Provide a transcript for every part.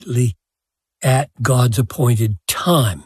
exactly at God's appointed time.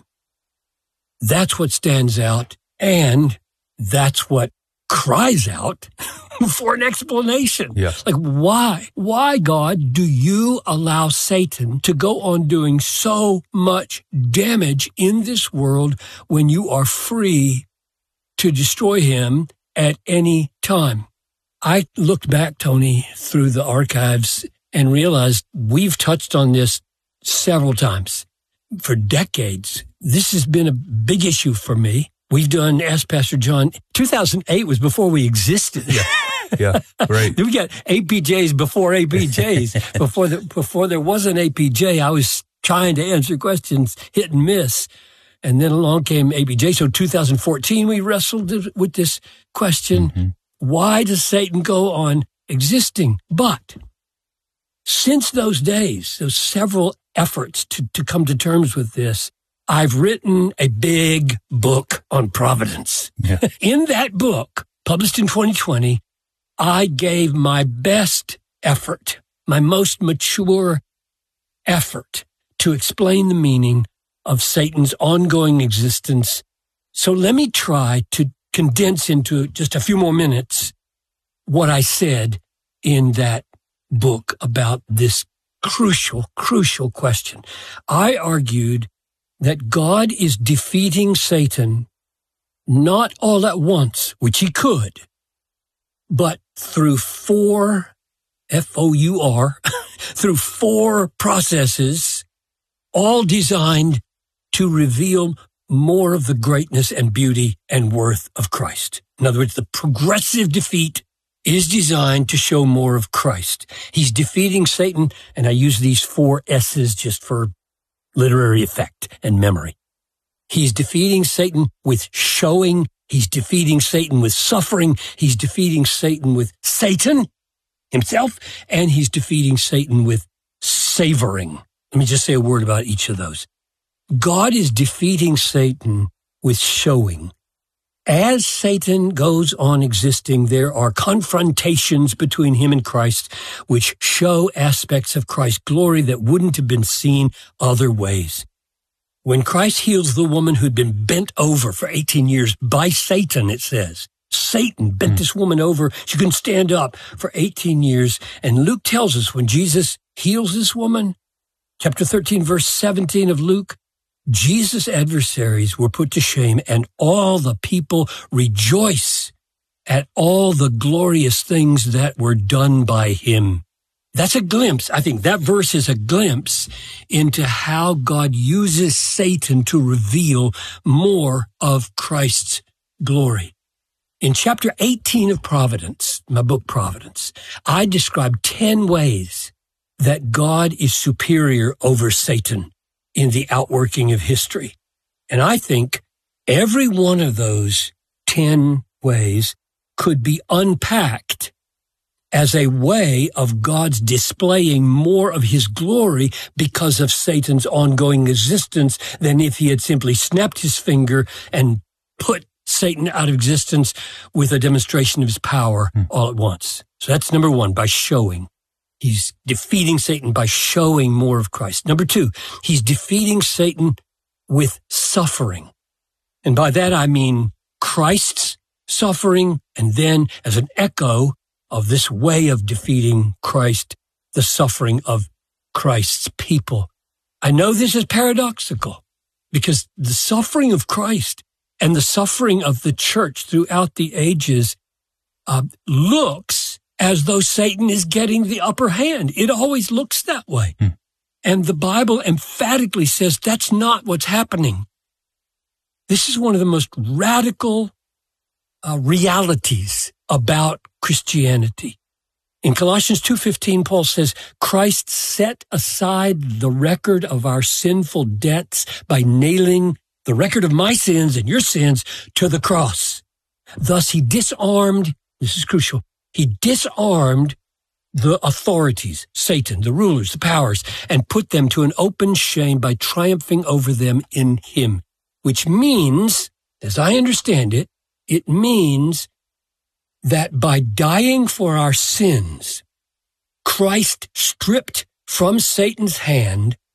That's what stands out, and that's what cries out for an explanation. Yes. Like, why? Why, God, do you allow Satan to go on doing so much damage in this world when you are free to destroy him at any time? I looked back, Tony, through the archives and realized we've touched on this several times. For decades, this has been a big issue for me. We've done Ask Pastor John. 2008 was before we existed. Yeah, right. We got APJs before APJs. before there was an APJ, I was trying to answer questions, hit and miss. And then along came APJ. So 2014, we wrestled with this question. Mm-hmm. Why does Satan go on existing? But since those days, those several efforts to come to terms with this, I've written a big book on providence. Yeah. In that book, published in 2020, I gave my best effort, my most mature effort to explain the meaning of Satan's ongoing existence. So let me try to condense into just a few more minutes what I said in that book about this crucial question. I argued that God is defeating Satan not all at once, which he could, but through four, F-O-U-R, through four processes, all designed to reveal more of the greatness and beauty and worth of Christ. In other words, the progressive defeat is designed to show more of Christ. He's defeating Satan, and I use these four S's just for literary effect and memory. He's defeating Satan with showing. He's defeating Satan with suffering. He's defeating Satan with Satan himself, and he's defeating Satan with savoring. Let me just say a word about each of those. God is defeating Satan with showing. As Satan goes on existing, there are confrontations between him and Christ, which show aspects of Christ's glory that wouldn't have been seen other ways. When Christ heals the woman who'd been bent over for 18 years by Satan, it says, Satan bent this woman over. She couldn't stand up for 18 years. And Luke tells us when Jesus heals this woman, chapter 13, verse 17 of Luke, Jesus' adversaries were put to shame, and all the people rejoice at all the glorious things that were done by him. That's a glimpse. I think that verse is a glimpse into how God uses Satan to reveal more of Christ's glory. In chapter 18 of Providence, my book Providence, I describe 10 ways that God is superior over Satan in the outworking of history. And I think every one of those 10 ways could be unpacked as a way of God's displaying more of his glory because of Satan's ongoing existence than if he had simply snapped his finger and put Satan out of existence with a demonstration of his power all at once. So that's number one, by showing. He's defeating Satan by showing more of Christ. Number two, he's defeating Satan with suffering. And by that I mean Christ's suffering, and then as an echo of this way of defeating Christ, the suffering of Christ's people. I know this is paradoxical because the suffering of Christ and the suffering of the church throughout the ages looks as though Satan is getting the upper hand. It always looks that way. And the Bible emphatically says that's not what's happening. This is one of the most radical realities about Christianity. In Colossians 2:15, Paul says, Christ set aside the record of our sinful debts by nailing the record of my sins and your sins to the cross. Thus he disarmed, this is crucial, he disarmed the authorities, Satan, the rulers, the powers, and put them to an open shame by triumphing over them in him. Which means, as I understand it, it means that by dying for our sins, Christ stripped from Satan's hand